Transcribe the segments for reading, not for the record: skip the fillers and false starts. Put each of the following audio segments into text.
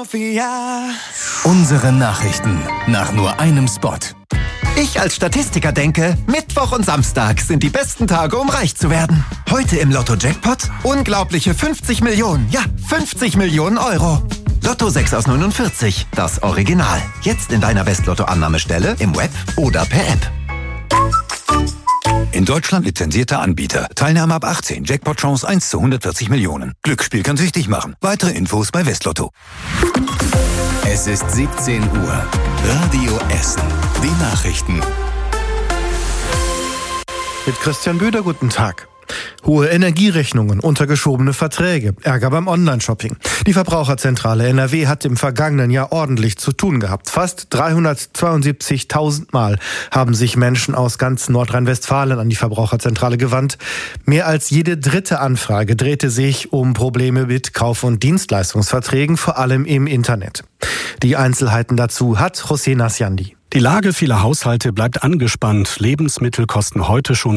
Unsere Nachrichten nach nur einem Spot. Ich als Statistiker denke, Mittwoch und Samstag sind die besten Tage, um reich zu werden. Heute im Lotto-Jackpot unglaubliche 50 Millionen. Ja, 50 Millionen Euro. Lotto 6 aus 49, das Original. Jetzt in deiner West-Lotto-Annahmestelle, im Web oder per App. In Deutschland lizenzierter Anbieter. Teilnahme ab 18. Jackpot-Chance 1 zu 140 Millionen. Glücksspiel kann süchtig machen. Weitere Infos bei Westlotto. Es ist 17 Uhr. Radio Essen. Die Nachrichten. Mit Christian Böder, guten Tag. Hohe Energierechnungen, untergeschobene Verträge, Ärger beim Online-Shopping. Die Verbraucherzentrale NRW hat im vergangenen Jahr ordentlich zu tun gehabt. Fast 372.000 Mal haben sich Menschen aus ganz Nordrhein-Westfalen an die Verbraucherzentrale gewandt. Mehr als jede dritte Anfrage drehte sich um Probleme mit Kauf- und Dienstleistungsverträgen, vor allem im Internet. Die Einzelheiten dazu hat José Nasciandi. Die Lage vieler Haushalte bleibt angespannt. Lebensmittel kosten heute schon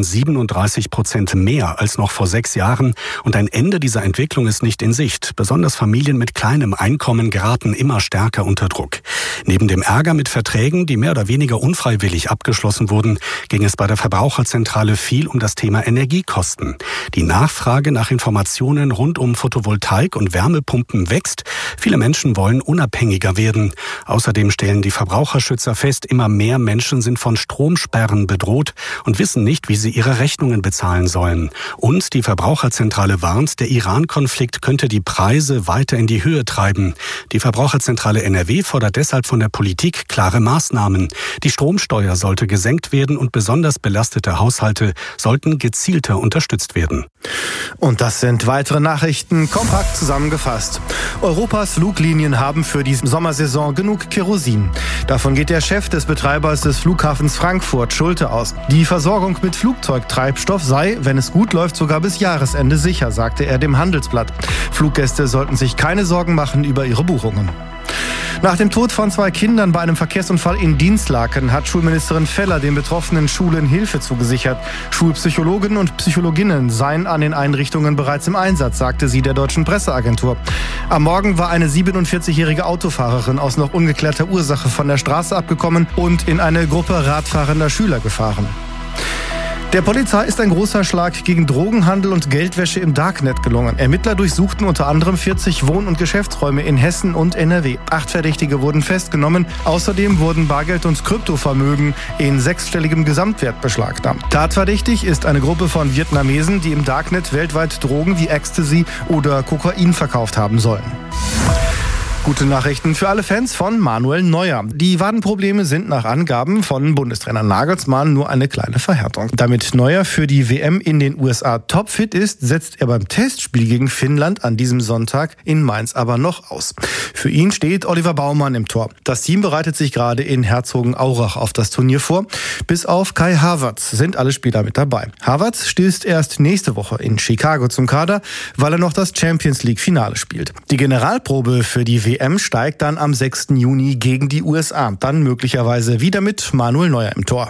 37% mehr als noch vor 6 Jahren. Und ein Ende dieser Entwicklung ist nicht in Sicht. Besonders Familien mit kleinem Einkommen geraten immer stärker unter Druck. Neben dem Ärger mit Verträgen, die mehr oder weniger unfreiwillig abgeschlossen wurden, ging es bei der Verbraucherzentrale viel um das Thema Energiekosten. Die Nachfrage nach Informationen rund um Photovoltaik und Wärmepumpen wächst. Viele Menschen wollen unabhängiger werden. Außerdem stellen die Verbraucherschützer fest, immer mehr Menschen sind von Stromsperren bedroht und wissen nicht, wie sie ihre Rechnungen bezahlen sollen. Und die Verbraucherzentrale warnt, der Iran-Konflikt könnte die Preise weiter in die Höhe treiben. Die Verbraucherzentrale NRW fordert deshalb von der Politik klare Maßnahmen. Die Stromsteuer sollte gesenkt werden und besonders belastete Haushalte sollten gezielter unterstützt werden. Und das sind weitere Nachrichten, kompakt zusammengefasst. Europas Fluglinien haben für die Sommersaison genug Kerosin. Davon geht der Chef des Betreibers des Flughafens Frankfurt, Schulte, aus. Die Versorgung mit Flugzeugtreibstoff sei, wenn es gut läuft, sogar bis Jahresende sicher, sagte er dem Handelsblatt. Fluggäste sollten sich keine Sorgen machen über ihre Buchungen. Nach dem Tod von 2 Kindern bei einem Verkehrsunfall in Dinslaken hat Schulministerin Feller den betroffenen Schulen Hilfe zugesichert. Schulpsychologen und Psychologinnen seien an den Einrichtungen bereits im Einsatz, sagte sie der deutschen Presseagentur. Am Morgen war eine 47-jährige Autofahrerin aus noch ungeklärter Ursache von der Straße abgekommen und in eine Gruppe radfahrender Schüler gefahren. Der Polizei ist ein großer Schlag gegen Drogenhandel und Geldwäsche im Darknet gelungen. Ermittler durchsuchten unter anderem 40 Wohn- und Geschäftsräume in Hessen und NRW. 8 Verdächtige wurden festgenommen. Außerdem wurden Bargeld und Kryptovermögen in 6-stelligem Gesamtwert beschlagnahmt. Tatverdächtig ist eine Gruppe von Vietnamesen, die im Darknet weltweit Drogen wie Ecstasy oder Kokain verkauft haben sollen. Gute Nachrichten für alle Fans von Manuel Neuer. Die Wadenprobleme sind nach Angaben von Bundestrainer Nagelsmann nur eine kleine Verhärtung. Damit Neuer für die WM in den USA topfit ist, setzt er beim Testspiel gegen Finnland an diesem Sonntag in Mainz aber noch aus. Für ihn steht Oliver Baumann im Tor. Das Team bereitet sich gerade in Herzogenaurach auf das Turnier vor. Bis auf Kai Havertz sind alle Spieler mit dabei. Havertz stößt erst nächste Woche in Chicago zum Kader, weil er noch das Champions-League-Finale spielt. Die Generalprobe für die WM steigt dann am 6. Juni gegen die USA. Dann möglicherweise wieder mit Manuel Neuer im Tor.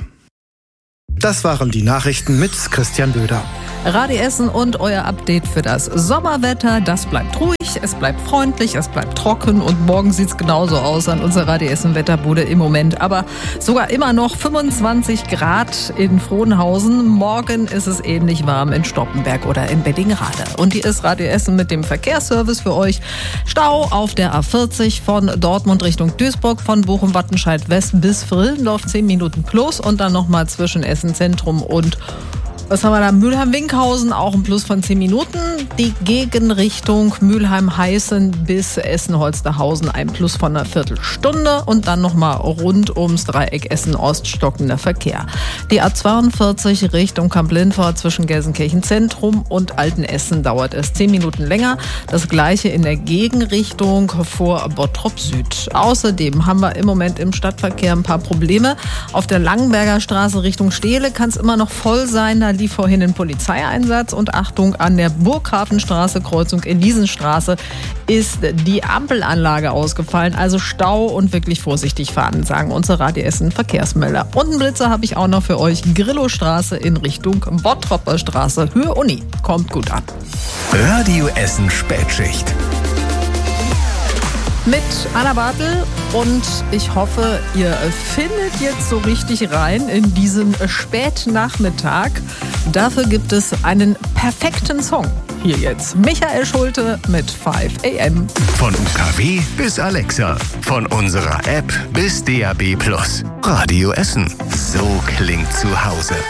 Das waren die Nachrichten mit Christian Böder. Radio Essen und euer Update für das Sommerwetter. Das bleibt ruhig, es bleibt freundlich, es bleibt trocken und morgen sieht es genauso aus an unserer Radio Essen Wetterbude im Moment. Aber sogar immer noch 25 Grad in Frohnhausen. Morgen ist es ähnlich warm in Stoppenberg oder in Beddingrade. Und hier ist Radio Essen mit dem Verkehrsservice für euch. Stau auf der A40 von Dortmund Richtung Duisburg, von Bochum-Wattenscheid West bis Frillendorf 10 Minuten plus und dann nochmal zwischen Essen Zentrum und was haben wir da? Mülheim-Winkhausen, auch ein Plus von 10 Minuten. Die Gegenrichtung Mülheim-Heißen bis Essen-Holsterhausen ein Plus von einer Viertelstunde. Und dann nochmal rund ums Dreieck Essen-Ost stockender Verkehr. Die A42 Richtung Kamp-Lindfort zwischen Gelsenkirchen-Zentrum und Altenessen dauert es 10 Minuten länger. Das gleiche in der Gegenrichtung vor Bottrop-Süd. Außerdem haben wir im Moment im Stadtverkehr ein paar Probleme. Auf der Langenberger Straße Richtung Steele kann es immer noch voll sein. Da lief vorhin ein Polizeieinsatz und Achtung, an der Burghafenstraße, Kreuzung Elisenstraße, ist die Ampelanlage ausgefallen. Also Stau und wirklich vorsichtig fahren, sagen unsere Radio Essen Verkehrsmelder. Und einen Blitzer habe ich auch noch für euch. Grillowstraße in Richtung Bottropper Straße, Höhe Uni. Kommt gut an. Radio Essen Spätschicht. mit Anna Bartel und ich hoffe, ihr findet jetzt so richtig rein in diesen Spätnachmittag. Dafür gibt es einen perfekten Song. Hier jetzt Michael Schulte mit 5 AM. Von UKW bis Alexa, von unserer App bis DAB+. Radio Essen. So klingt zu Hause.